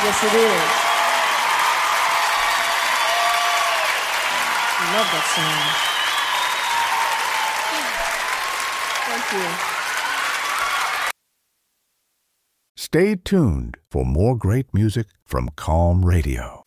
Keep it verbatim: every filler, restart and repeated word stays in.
Yes, it is. I love that song. Thank you. Stay tuned for more great music from Calm Radio.